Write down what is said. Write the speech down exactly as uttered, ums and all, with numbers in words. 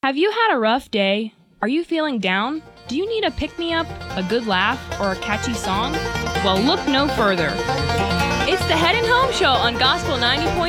Have you had a rough day? Are you feeling down? Do you need a pick-me-up, a good laugh, or a catchy song? Well, look no further. It's the Headin' Home Show on Gospel ninety point